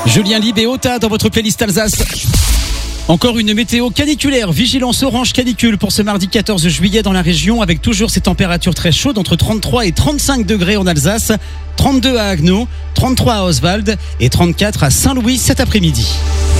Julien Lieb et Ota dans votre playlist Alsace. Encore une météo caniculaire, vigilance orange canicule pour ce mardi 14 juillet dans la région avec toujours ces températures très chaudes entre 33 et 35 degrés en Alsace, 32 à Haguenau, 33 à Oswald et 34 à Saint-Louis cet après-midi.